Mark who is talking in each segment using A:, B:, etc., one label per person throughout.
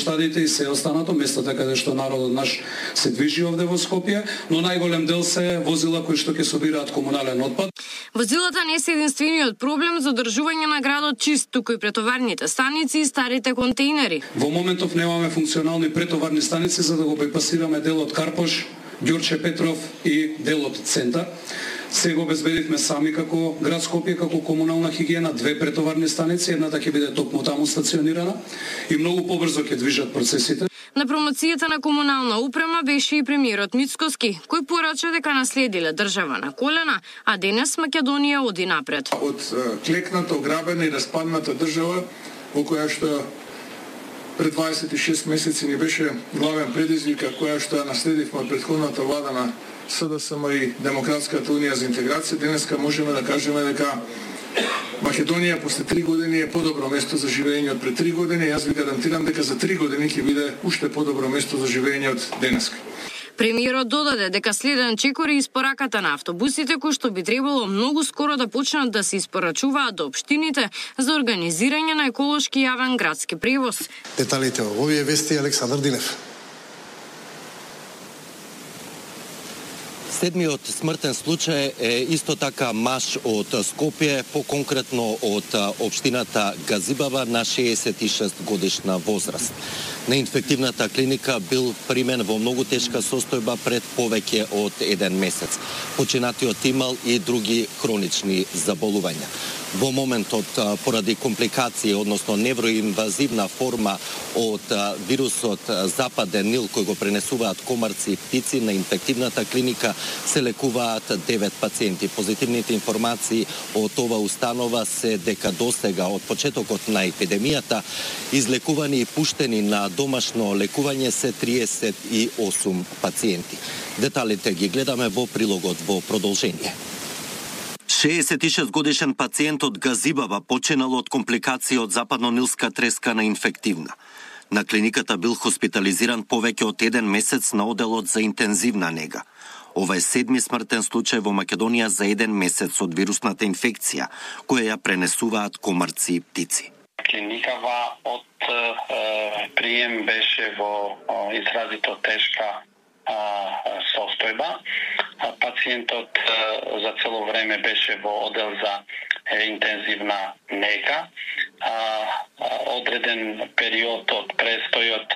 A: плоштадите и се останато местата каде што народот наш се движи овде во Скопје, но најголем дел се возила кои што ќе собираат комунален отпад.
B: Возилата не се единствениот проблем за одржување на градот чист, туку и претоварните станици и старите контейнери.
A: Во моментов немаме функционални претоварни станици за да го бајпасираме делот Карпош, Ѓорче Петров и делот Центар. Се го обезбедивме сами како град Скопје, како комунална хигиена, 2 претоварни станици, едната ќе биде токму таму стационирана и многу побрзо ќе движат процесите.
B: На промоцијата на комунална упрема беше и премиерот Мицкоски, кој порача дека наследиле држава на колена, а денес Македонија оди напред.
C: Од клекната, ограбена и распадната држава, во која што пред 26 месеци ни беше главен предизвик, која што наследивме од претходната влада на СДСМ и Демократската унија за интеграција, денеска можеме да кажеме дека Македонија после 3 години е подобро место за живење од пред 3 години. Јас ви гарантирам дека за 3 години ќе биде уште подобро место за живење од денеска.
B: Премиерот додаде дека следен чекори испораката на автобусите кои што би требало многу скоро да почнат да се испорачуваат до општините за организирање на еколошки јавен градски превоз.
D: Деталите во овие вести Александар Динев.
E: Седмиот смртен случај е исто така маж од Скопје, поконкретно од општината Газибаба на 66 годишна возраст. На инфективната клиника бил примен во многу тешка состојба пред повеќе од 1 месец. Починатиот имал и други хронични заболувања. Во моментот, поради компликации, односно невроинвазивна форма од вирусот Западен Нил, кој го пренесуваат комарци и птици, на инфективната клиника се лекуваат 9 пациенти. Позитивните информации од ова установа се дека досега од почетокот на епидемијата излекувани и пуштени на домашно лекување се 38 пациенти. Деталите ги гледаме во прилогот во продолжение. 66 годишен пациент од Газибаба починал од компликации од западно-нилска треска на инфективна. На клиниката бил хоспитализиран повеќе од 1 месец на оделот за интензивна нега. Ова е 7ми смртен случај во Македонија за 1 месец од вирусната инфекција, која ја пренесуваат комарци и птици.
F: Клиникава од прием беше во изразито тешка состојба. Пациентот за цело време беше во одел за интензивна нега. Одреден период од престојот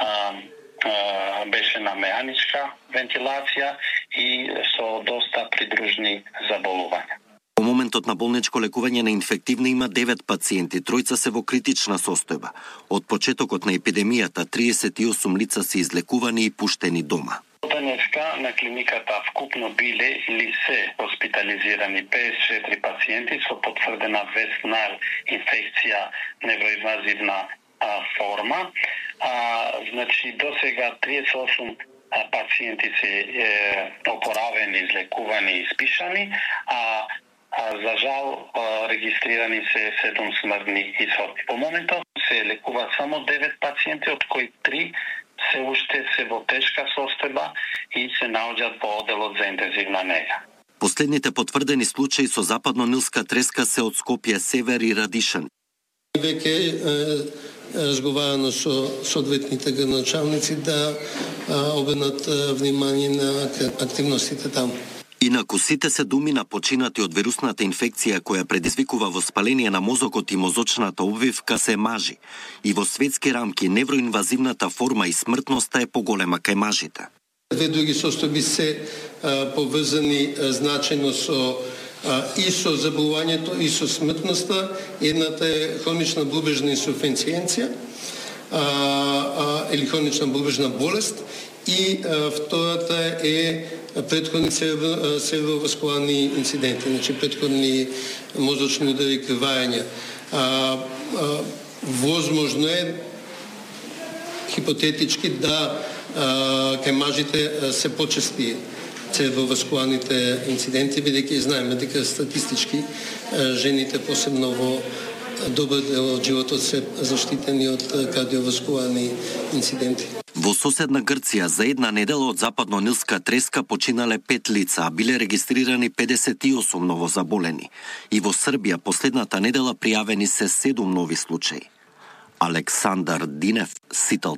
F: беше на механичка вентилација и со доста придружни заболувања.
E: Во моментот на болничко лекување на инфективна има 9 пациенти, тројца се во критична состојба. Од почетокот на епидемијата 38 лица се излекувани и пуштени дома.
F: Денеска на клиниката вкупно биле или се хоспитализирани 54 пациенти со потврдена вестнал инфекција невроинвазивна форма. Значи досега 38 пациенти се опоравени, излекувани и испишани, за жал регистрирани се 7 смртни исходи. По моментот се лекуваат само 9 пациенти, од кои 3 се уште се во тешка состојба и се наоѓаат во оделот за интензивна нега.
E: Последните потврдени случаи со западно-нилска треска се од Скопје, Север и Радишан.
D: Веќе разговарано со соодветните градоначалници да обрнат внимание на активностите таму.
E: Инаку сите се думи на починати од вирусната инфекција која предизвикува воспаление на мозокот и мозочната обвивка се мажи. И во светски рамки невроинвазивната форма и смртноста е поголема кај мажите.
D: Две други состојби се поврзани значајно и со заболувањето и со смртноста. Едната е хронична блубежна инсуфициенција или хронична блубежна болест и втората е предходни церевроваскуларни инциденти, значи предходни мозочни удари и крварења. Возможно е хипотетички да кај мажите се почести церевроваскуларните инциденти, бидејќи знаеме дека статистички жените посебно во добар дел од животот се заштитени од кардиоваскуларни инциденти.
E: Во соседна Грција за една недела од западно-нилска треска починале 5 лица, а биле регистрирани 58 новозаболени. И во Србија последната недела пријавени се 7 нови случаи. Александар Динев, Сител